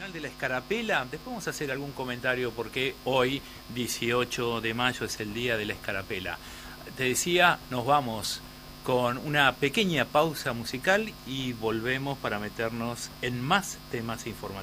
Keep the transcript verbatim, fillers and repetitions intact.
Internacional de la Escarapela. Después vamos a hacer algún comentario porque hoy, dieciocho de mayo, es el día de la Escarapela. Te decía, nos vamos con una pequeña pausa musical y volvemos para meternos en más temas informativos.